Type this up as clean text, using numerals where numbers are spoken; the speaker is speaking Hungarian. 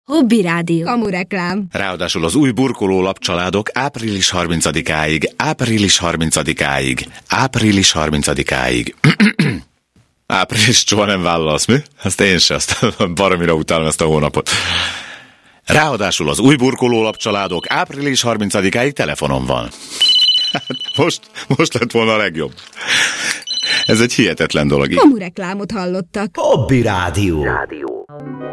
Hobby Rádió. Kamureklám. Ráadásul az új burkolólap családok április 30-áig. Április soha nem vállasz, mi? Azt én se, azt baromira utálom ezt a hónapot. Ráadásul az új burkolólap családok április 30-áig telefonon van. Hát most lett volna a legjobb. Ez egy hihetetlen dolog. Kamureklámot hallottak. Hobby Rádió.